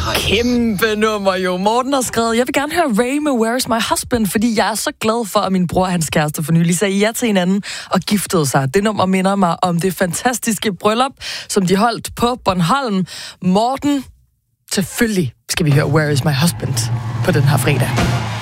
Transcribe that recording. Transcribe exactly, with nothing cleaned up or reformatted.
Kæmpe nummer jo. Morten har skrevet, jeg vil gerne høre Ray med Where is my husband, fordi jeg er så glad for, at min bror og hans kæreste for nylig sagde ja til hinanden og giftede sig. Det nummer minder mig om det fantastiske bryllup, som de holdt på Bornholm. Morten, selvfølgelig skal vi høre Where is my husband på den her fredag.